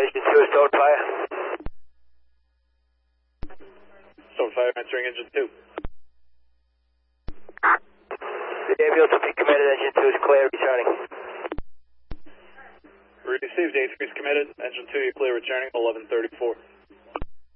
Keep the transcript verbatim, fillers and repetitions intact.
engine two is Stone Fire. Stone Fire entering engine two. The ambulance will be committed, engine two is clear, returning. Received, A three is committed, engine two, you're clear, returning, eleven thirty-four.